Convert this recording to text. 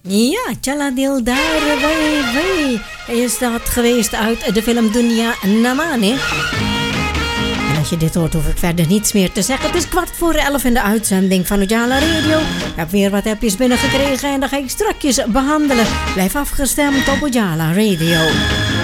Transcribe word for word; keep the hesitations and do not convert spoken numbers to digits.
Ja, Chala Dildar Wai Wai is dat geweest uit de film Dunia Namane. En als je dit hoort, hoef ik verder niets meer te zeggen. Het is kwart voor elf in de uitzending van Ujala Radio. Ik heb weer wat appjes binnengekregen en dan ga ik strakjes behandelen. Blijf afgestemd op Ujala Radio.